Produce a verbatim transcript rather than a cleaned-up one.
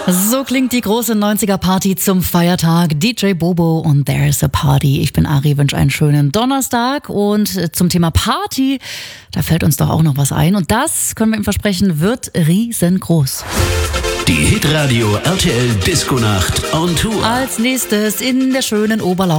So klingt die große neunziger-Party zum Feiertag. D J Bobo und There's a Party. Ich bin Ari, wünsche einen schönen Donnerstag. Und zum Thema Party, da fällt uns doch auch noch was ein. Und das, können wir ihm versprechen, wird riesengroß. Die Hitradio R T L Disco Nacht on Tour. Als nächstes in der schönen Oberlausitz